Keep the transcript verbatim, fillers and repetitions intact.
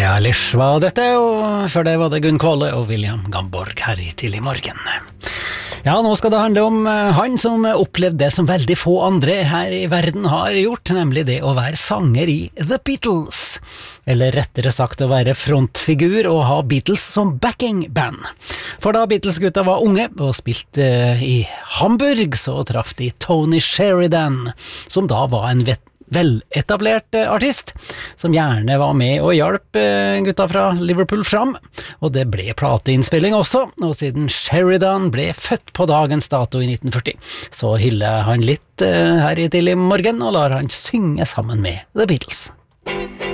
Eilish var dette, og før det var det Gunn Kvåle og William Gamborg her i Til i morgen. Ja, nå skal det handle om han som opplevde det som veldig få andre her i verden har gjort, nemlig det å være sanger i The Beatles. Eller rettere sagt å være frontfigur og ha Beatles som backingband. For da Beatles-gutta var unge og spilte i Hamburg, så traff de Tony Sheridan, som da var en vet veletablert artist, som gjerne var med og hjalp gutta fra Liverpool fram, og det ble plateinnspilling også, og siden Sheridan ble født på dagens dato i nitten førti, så hyller han litt her i Til i morgen, og lar han synge sammen med The Beatles.